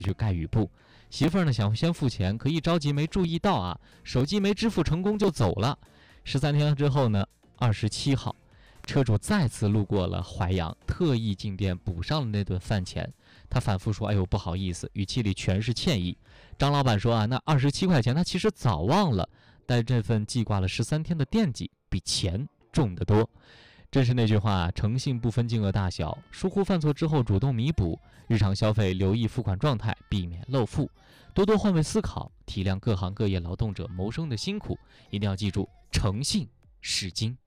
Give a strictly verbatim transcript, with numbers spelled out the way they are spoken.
去盖雨布。媳妇儿呢想先付钱，可一着急没注意到啊，手机没支付成功就走了。十三天之后呢，二十七号，车主再次路过了淮阳，特意进店补上了那顿饭钱。他反复说：“哎呦，不好意思”，语气里全是歉意。张老板说啊，那二十七块钱他其实早忘了，但这份记挂了十三天的惦记比钱重得多。正是那句话啊，诚信不分金额大小，疏忽犯错之后主动弥补，日常消费留意付款状态，避免漏付，多多换位思考，体谅各行各业劳动者谋生的辛苦。一定要记住，诚信是金。